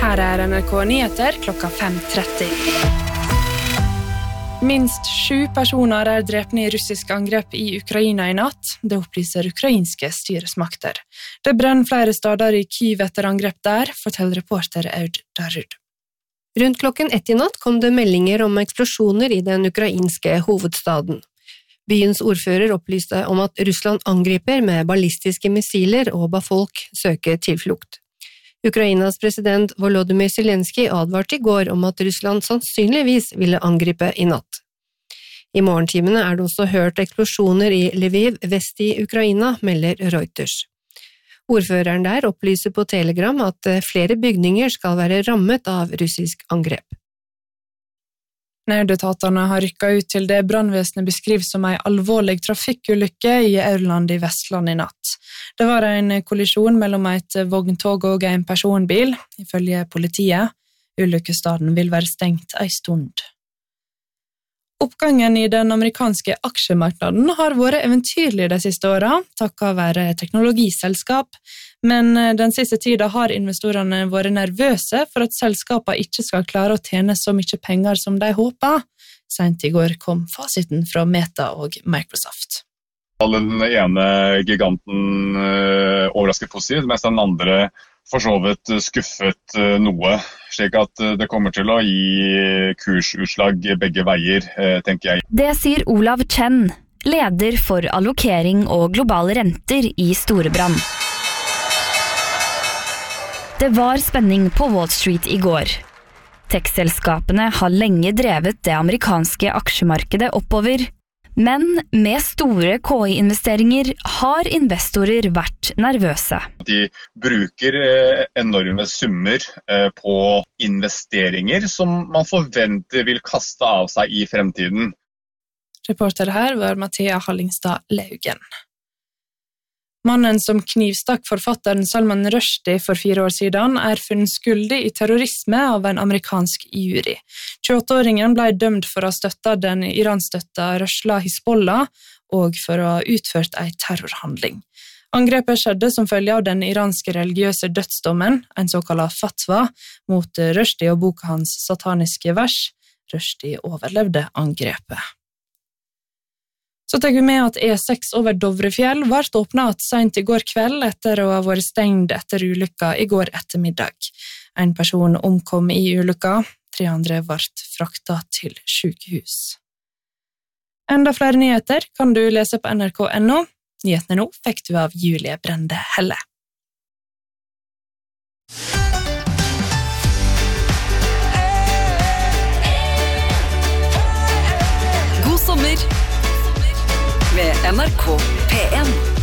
Her NRK Nyheter klokka 5:30. Minst 7 personer drepne i russisk angrep i Ukraina i natt. Det opplyser ukrainske styresmakter. Det brenner flere steder i Kyiv etter angrep der, forteller reporter Aud Darud. Rundt klokken 1 i natt kom det meldinger om eksplosjoner i den ukrainske hovedstaden. Byens ordfører opplyste om at Russland angriper med ballistiske missiler og ba folk søke tilflukt. Ukrainas president Volodymyr Zelenskyj advarte i går om at Russland sannsynligvis ville angripe i natt. I morgentimene det også hørt eksplosjoner i Lviv, vest i Ukraina, melder Reuters. Ordføreren der opplyser på Telegram at flere bygninger skal være rammet av russisk angrep. Nødetatene har rykket ut til det brannvesenet beskriver som en alvorlig trafikkulykke i Aurland i Vestland i natt. Det var en kollisjon mellom et vogntog og en personbil, ifølge politiet. Ulykkesstaden vil være stengt en stund. Oppgangen i den amerikanske aksjemarknaden har vært eventyrlig de siste årene, takket være teknologiselskap, men den siste tiden har investorene vært nervøse for at selskapene ikke skal klare å tjene så mye penger som de håper. Sent i går kom fasiten fra Meta og Microsoft. Den ene giganten overrasket positivt, mens den andre for så vidt skuffet noe, slik at det kommer til å gi kursutslag begge veier, tenker jeg. Det sier Olav Chen, leder for allokering og globale renter i Storebrand. Det var spenning på Wall Street i går. Tech-selskapene har lenge drevet det amerikanske aksjemarkedet oppover, men med store KI-investeringer har investorer vært nervøse. De bruker enorme summer på investeringer som man forventer vil kaste av seg i fremtiden. Reporter her var Mathea Hallingstad Laugen. Mannen som knivstakk forfatteren Salman Rushdie for 4 år siden funnet skyldig i terrorisme av en amerikansk jury. 28-åringen ble dømt for å ha støttet den iranstøtta rørsla Hizbollah og for å ha utført en terrorhandling. Angrepet skjedde som følge av den iranske religiøse dødsdommen, en såkalt fatwa, mot Rushdie og boka hans sataniske vers. Rushdie overlevde angrepet. Så tar vi med at E6 over Dovrefjell ble åpnet sent i går kveld etter å ha vært stengt etter ulykka i går ettermiddag. En person omkom i ulykka, 3 andre ble fraktet til sykehus. Enda flere nyheter kan du lese på nrk.no. Nyhetene nå fikk du av Julie Brende Helle. God sommer! Med NRK P1.